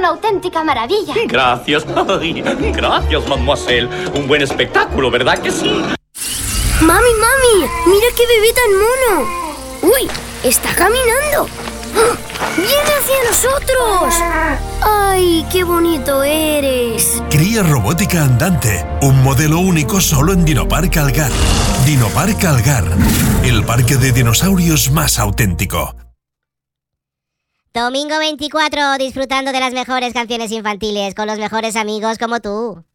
una auténtica maravilla. Gracias. Ay, gracias, mademoiselle. Un buen espectáculo, ¿verdad que sí? ¡Mami, mami! ¡Mira qué bebé tan mono! ¡Uy! ¡Está caminando! ¡Viene hacia nosotros! ¡Ay, qué bonito eres! Cría robótica andante. Un modelo único solo en Dinopark Algar. Dinopark Algar. El parque de dinosaurios más auténtico. Domingo 24, disfrutando de las mejores canciones infantiles con los mejores amigos como tú.